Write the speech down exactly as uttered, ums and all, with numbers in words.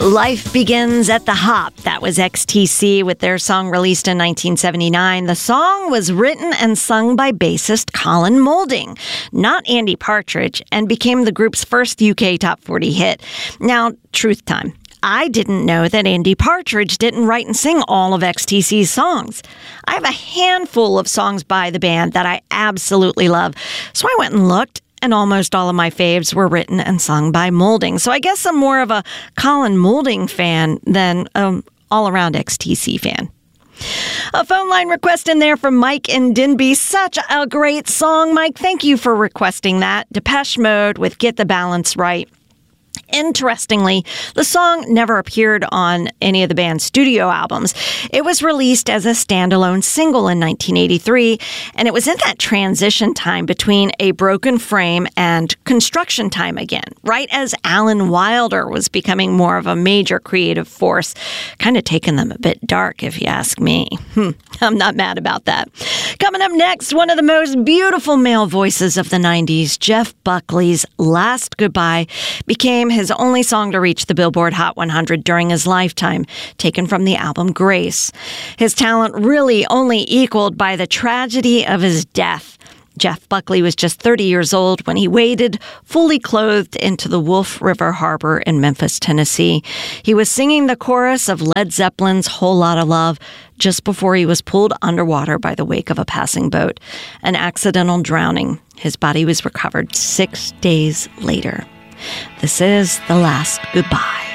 Life Begins at the Hop. That was X T C with their song released in nineteen seventy-nine. The song was written and sung by bassist Colin Moulding, not Andy Partridge, and became the group's first U K top forty hit. Now, truth time. I didn't know that Andy Partridge didn't write and sing all of X T C's songs. I have a handful of songs by the band that I absolutely love, so I went and looked, and almost all of my faves were written and sung by Moulding. So I guess I'm more of a Colin Moulding fan than an all-around X T C fan. A phone line request in there from Mike in Denby. Such a great song, Mike. Thank you for requesting that. Depeche Mode with Get the Balance Right. Interestingly, the song never appeared on any of the band's studio albums. It was released as a standalone single in nineteen eighty-three, and it was in that transition time between A Broken Frame and construction time again, right as Alan Wilder was becoming more of a major creative force, kind of taking them a bit dark, if you ask me. Hmm, I'm not mad about that. Coming up next, one of the most beautiful male voices of the nineties, Jeff Buckley's Last Goodbye, became his only song to reach the Billboard Hot one hundred during his lifetime, taken from the album Grace. His talent really only equaled by the tragedy of his death. Jeff Buckley was just thirty years old when he waded, fully clothed, into the Wolf River Harbor in Memphis, Tennessee. He was singing the chorus of Led Zeppelin's Whole Lotta Love just before he was pulled underwater by the wake of a passing boat. An accidental drowning. His body was recovered six days later. This is The Last Goodbye.